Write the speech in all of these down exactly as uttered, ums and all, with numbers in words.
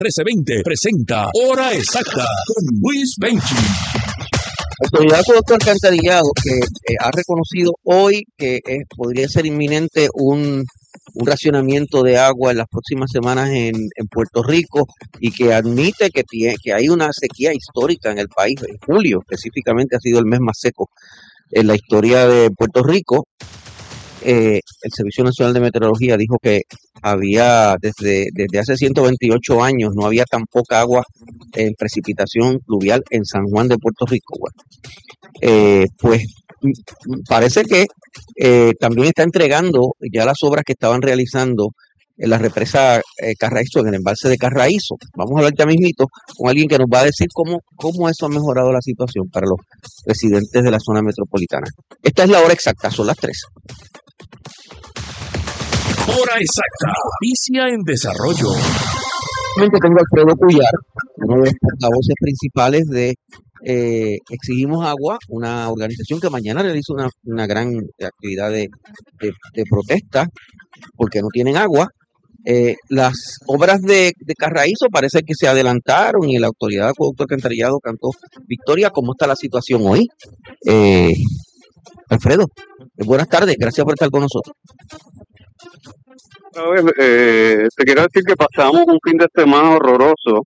trece veinte presenta Hora Exacta con Luis Benchi. La autoridad de Acueducto Alcantarillado, que eh, ha reconocido hoy que eh, podría ser inminente un, un racionamiento de agua en las próximas semanas en, en Puerto Rico, y que admite que, tiene, que hay una sequía histórica en el país. En julio específicamente ha sido el mes más seco en la historia de Puerto Rico. Eh, el Servicio Nacional de Meteorología dijo que había desde, desde hace ciento veintiocho años no había tan poca agua en precipitación pluvial en San Juan de Puerto Rico. Bueno, eh, pues parece que eh, también está entregando ya las obras que estaban realizando en la represa eh, Carraízo, en el embalse de Carraízo. Vamos a hablar ya mismito con alguien que nos va a decir cómo, cómo eso ha mejorado la situación para los residentes de la zona metropolitana. Esta es la hora exacta, son las tres. Hora Exacta, noticia en desarrollo. Tengo a Alfredo Cuyar, uno de los portavoces principales de eh, Exigimos Agua, una organización que mañana realiza una, una gran actividad de, de, de protesta porque no tienen agua. Eh, las obras de, de Carraízo parece que se adelantaron y la autoridad de Acueducto Alcantarillado cantó victoria. ¿Cómo está la situación hoy? Eh, Alfredo, eh, buenas tardes, gracias por estar con nosotros. A ver, eh, te quiero decir que pasamos un fin de semana horroroso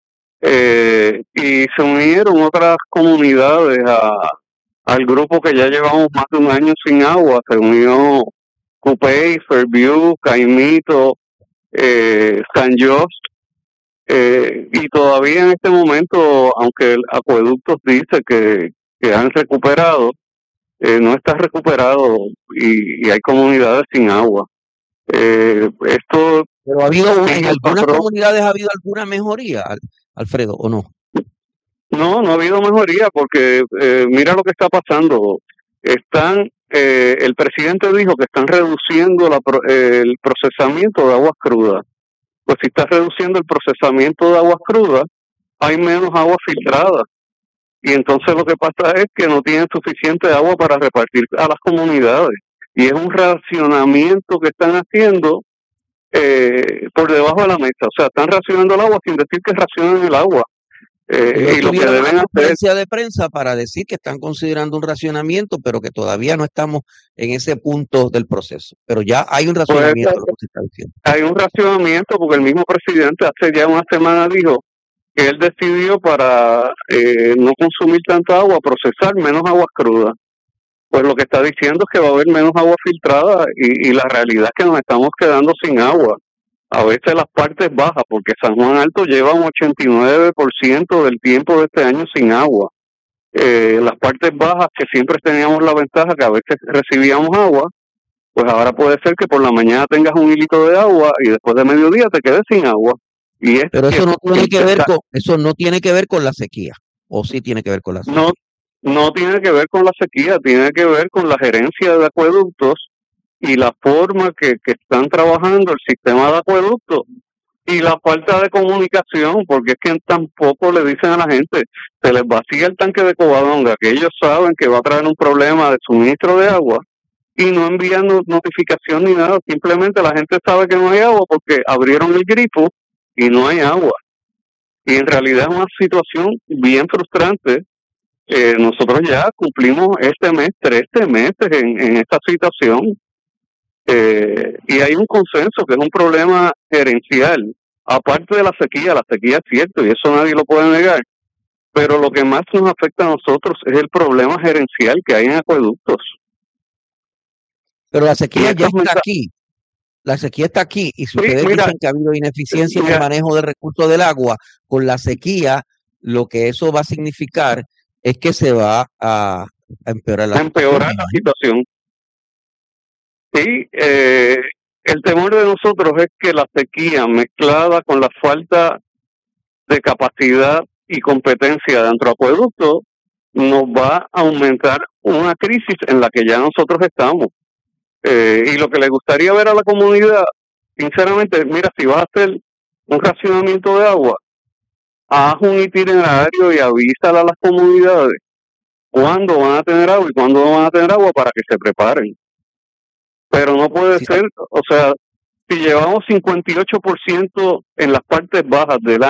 eh, y se unieron otras comunidades a, al grupo que ya llevamos más de un año sin agua. Se unió Cupey, Fairview, Caimito, eh, San Just, eh, y todavía en este momento, aunque el acueducto dice que, que han recuperado, eh, no está recuperado y, y hay comunidades sin agua. Eh, esto Pero ha habido, en algunas comunidades ha habido alguna mejoría, Alfredo, ¿o no? No, no ha habido mejoría porque eh, mira lo que está pasando. Están, eh, el presidente dijo que están reduciendo la, eh, el procesamiento de aguas crudas. Pues si está reduciendo el procesamiento de aguas crudas, hay menos agua filtrada. Y entonces lo que pasa es que no tienen suficiente agua para repartir a las comunidades. Y es un racionamiento que están haciendo eh, por debajo de la mesa. O sea, están racionando el agua sin decir que racionan el agua. Eh, y lo que deben una hacer conferencia de prensa para decir que están considerando un racionamiento, pero que todavía no estamos en ese punto del proceso. Pero ya hay un racionamiento, pues, lo que se está diciendo. Hay un racionamiento porque el mismo presidente hace ya una semana dijo que él decidió para eh, no consumir tanta agua, procesar menos aguas crudas. Pues lo que está diciendo es que va a haber menos agua filtrada y, y la realidad es que nos estamos quedando sin agua. A veces las partes bajas, porque San Juan Alto lleva un ochenta y nueve por ciento del tiempo de este año sin agua. Eh, las partes bajas, que siempre teníamos la ventaja que a veces recibíamos agua, pues ahora puede ser que por la mañana tengas un hilito de agua y después de mediodía te quedes sin agua. Y es Pero eso que, no tiene que, que ver con eso no tiene que ver con la sequía, o sí tiene que ver con la sequía. No, no tiene que ver con la sequía, tiene que ver con la gerencia de acueductos y la forma que, que están trabajando el sistema de acueductos y la falta de comunicación, porque es que tampoco le dicen a la gente, se les vacía el tanque de Covadonga, que ellos saben que va a traer un problema de suministro de agua, y no envían notificación ni nada, simplemente la gente sabe que no hay agua porque abrieron el grifo y no hay agua. Y en realidad es una situación bien frustrante. Eh, nosotros ya cumplimos este mes, trece meses en, en esta situación, eh, y hay un consenso que es un problema gerencial, aparte de la sequía. La sequía es cierto y eso nadie lo puede negar, pero lo que más nos afecta a nosotros es el problema gerencial que hay en acueductos. Pero la sequía ya está aquí, la sequía está aquí, y si ustedes sí, mira, dicen que ha habido ineficiencia mira, en el manejo del recurso del agua, con la sequía, lo que eso va a significar es que se va a, a empeorar la a empeorar situación. la situación. Sí, eh, el temor de nosotros es que la sequía mezclada con la falta de capacidad y competencia dentro del acueducto nos va a aumentar una crisis en la que ya nosotros estamos. Eh, y lo que le gustaría ver a la comunidad, sinceramente, mira, si vas a hacer un racionamiento de agua, haz un itinerario y avísale a las comunidades cuándo van a tener agua y cuándo no van a tener agua para que se preparen. Pero no puede sí. ser, o sea, si llevamos cincuenta y ocho por ciento en las partes bajas del año,